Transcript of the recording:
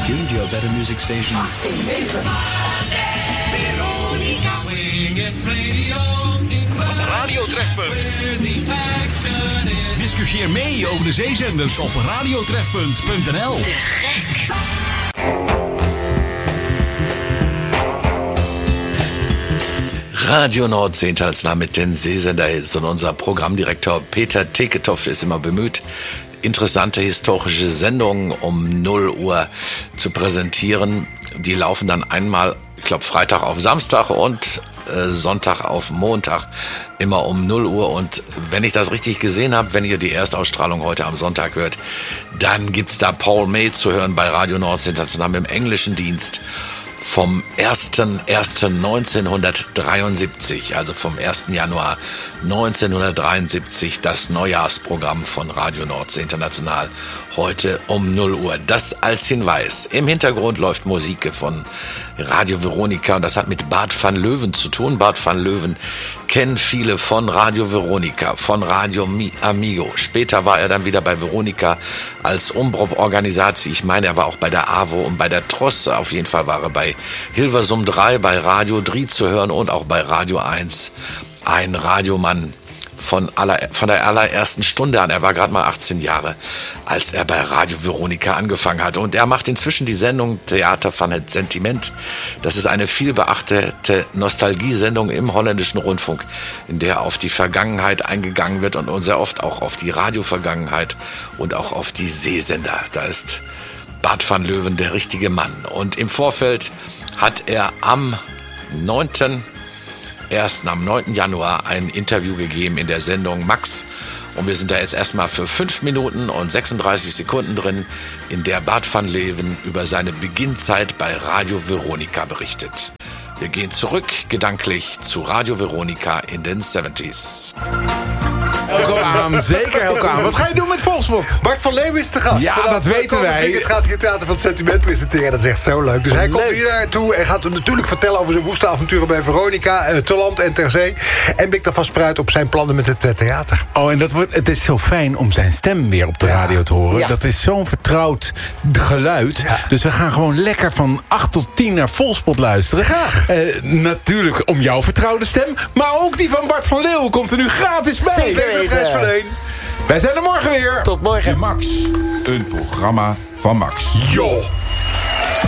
tuned to your better music station. Radio Trefpunt. Discussieer mee over de zeezenders op radiotrefpunt.nl. Te gek. Radio Nordsee international mit den Seesender-Hits und unser Programmdirektor Peter Teketoft ist immer bemüht, interessante historische Sendungen um 0 Uhr zu präsentieren. Die laufen dann einmal, ich glaube, Freitag auf Samstag und Sonntag auf Montag, immer um 0 Uhr. Und wenn ich das richtig gesehen habe, wenn ihr die Erstausstrahlung heute am Sonntag hört, dann gibt's da Paul May zu hören bei Radio Nordsee international im englischen Dienst. Vom 1.1.1973, also vom 1. Januar 1973, das Neujahrsprogramm von Radio Nordsee International, heute um 0 Uhr. Das als Hinweis. Im Hintergrund läuft Musik von Radio Veronica und das hat mit Bart van Leeuwen zu tun. Bart van Leeuwen kennen viele von Radio Veronica, von Radio Amigo. Später war er dann wieder bei Veronica als Omroep-Organisatie. Ich meine, er war auch bei der AWO und bei der TROS. Auf jeden Fall war er bei Hilversum 3, bei Radio 3 zu hören und auch bei Radio 1. Ein Radiomann von der allerersten Stunde an. Er war gerade mal 18 Jahre, als er bei Radio Veronica angefangen hat. Und er macht inzwischen die Sendung Theater van het Sentiment. Das ist eine vielbeachtete Nostalgiesendung im holländischen Rundfunk, in der auf die Vergangenheit eingegangen wird und sehr oft auch auf die Radiovergangenheit und auch auf die Seesender. Da ist Bart van Leeuwen der richtige Mann. Und im Vorfeld hat er am 9. Januar ein Interview gegeben in der Sendung Max. Und wir sind da jetzt erstmal für 5 Minuten und 36 Sekunden drin, in der Bart van Leeuwen über seine Beginnzeit bei Radio Veronica berichtet. Wir gehen zurück, gedanklich, zu Radio Veronica in den 70s. Elko aan, zeker Elko aan. Wat ga je doen met Volksmond? Bart van Leeuwen is de gast. Ja, dat weten wij. Het gaat hier Theater van het Sentiment presenteren. Dat is echt zo leuk. Dus hij komt hier naartoe en gaat natuurlijk vertellen over zijn woeste avonturen bij Veronica, te land en ter zee. En bikt alvast vooruit op zijn plannen met het theater. Oh, en het is zo fijn om zijn stem weer op de radio te horen. Ja. Dat is zo'n vertrouwd geluid. Ja. Dus we gaan gewoon lekker van 8 tot 10 naar Volksmond luisteren. Natuurlijk om jouw vertrouwde stem. Maar ook die van Bart van Leeuwen komt er nu gratis bij. Zeker. Wij zijn er morgen weer. Tot morgen. Max, een programma van Max. Joh.